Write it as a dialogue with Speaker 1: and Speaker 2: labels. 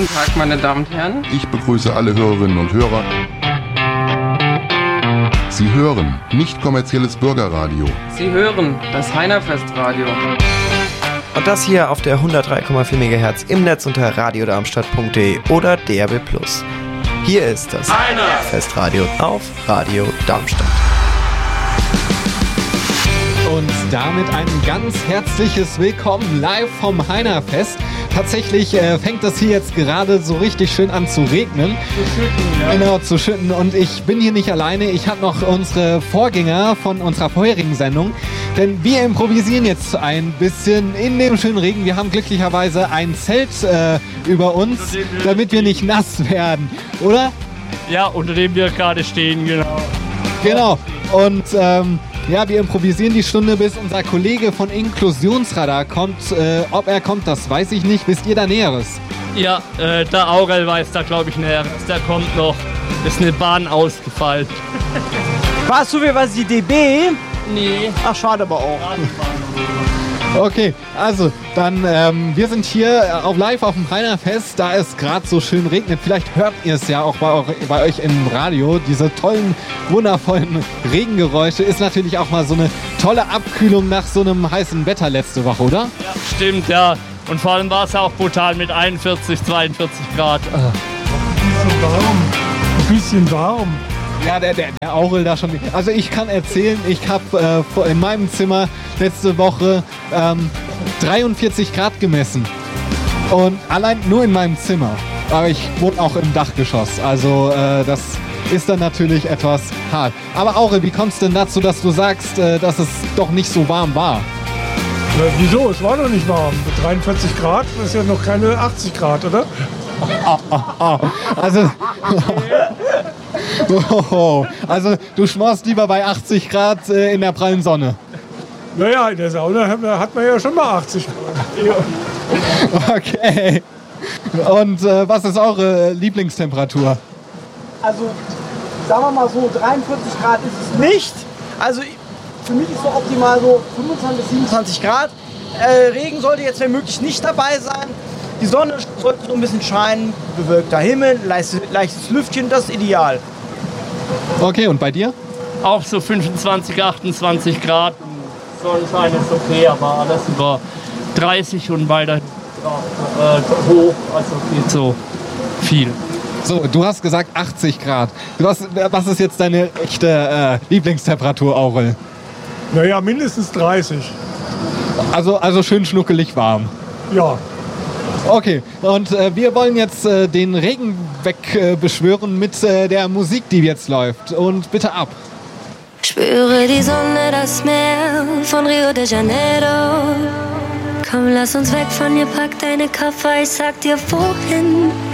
Speaker 1: Guten Tag, meine Damen und Herren.
Speaker 2: Ich begrüße alle Hörerinnen und Hörer. Sie hören nicht kommerzielles Bürgerradio.
Speaker 1: Sie hören das Heinerfestradio.
Speaker 3: Und das hier auf der 103,4 MHz im Netz unter radiodarmstadt.de oder DAB+. Hier ist das Heinerfestradio auf Radio Darmstadt.
Speaker 4: Und damit ein ganz herzliches Willkommen live vom Heinerfest. Tatsächlich fängt das hier jetzt gerade so richtig schön an zu regnen. Zu schütten, ja. Genau, zu schütten. Und ich bin hier nicht alleine. Ich habe noch unsere Vorgänger von unserer vorherigen Sendung. Denn wir improvisieren jetzt ein bisschen in dem schönen Regen. Wir haben glücklicherweise ein Zelt über uns, damit wir nicht nass werden. Oder?
Speaker 5: Ja, unter dem wir gerade stehen, genau.
Speaker 4: Genau. Und ja, wir improvisieren die Stunde, bis unser Kollege von Inklusionsradar kommt. Ob er kommt, das weiß ich nicht. Wisst ihr da Näheres?
Speaker 5: Ja, der Aurel weiß da, glaube ich, Näheres. Der kommt noch. Ist eine Bahn ausgefallen.
Speaker 6: Warst du wie was die DB?
Speaker 5: Nee.
Speaker 6: Ach, schade aber auch.
Speaker 4: Okay, also dann, wir sind hier auf live auf dem Heinerfest, da es gerade so schön regnet. Vielleicht hört ihr es ja auch bei euch im Radio. Diese tollen, wundervollen Regengeräusche ist natürlich auch mal so eine tolle Abkühlung nach so einem heißen Wetter letzte Woche, oder?
Speaker 5: Ja, stimmt, ja. Und vor allem war es ja auch brutal mit 41, 42 Grad.
Speaker 7: Ein bisschen warm.
Speaker 4: Ja, der Aurel da schon. Also ich kann erzählen, ich habe in meinem Zimmer letzte Woche 43 Grad gemessen. Und allein nur in meinem Zimmer. Aber ich wohne auch im Dachgeschoss. Also das ist dann natürlich etwas hart. Aber Aurel, wie kommst du denn dazu, dass du sagst, dass es doch nicht so warm war?
Speaker 7: Wieso? Es war doch nicht warm. Mit 43 Grad ist ja noch keine 80 Grad, oder?
Speaker 4: Also... Also du schmorst lieber bei 80 Grad in der prallen Sonne.
Speaker 7: Naja, in der Sauna hat man ja schon mal 80 Grad.
Speaker 4: Okay. Und was ist eure Lieblingstemperatur?
Speaker 6: Also, sagen wir mal so, 43 Grad ist es nicht. Also, für mich ist so optimal so 25 bis 27 Grad. Regen sollte jetzt wenn möglich nicht dabei sein. Die Sonne sollte so ein bisschen scheinen, bewölkter Himmel, leichtes Lüftchen, das ist ideal.
Speaker 4: Okay, und bei dir?
Speaker 5: Auch so 25, 28 Grad. Sonnenschein ist okay, aber alles über 30 und weiter hoch. Also nicht so viel.
Speaker 4: So, du hast gesagt 80 Grad. Was ist jetzt deine echte Lieblingstemperatur, Aurel?
Speaker 7: Naja, mindestens 30.
Speaker 4: Also schön schnuckelig warm.
Speaker 7: Ja.
Speaker 4: Okay, und wir wollen jetzt den Regen wegbeschwören mit der Musik, die jetzt läuft. Und bitte ab.
Speaker 8: Spüre die Sonne, das Meer von Rio de Janeiro. Komm, lass uns weg von hier, pack deine Koffer, ich sag dir wohin.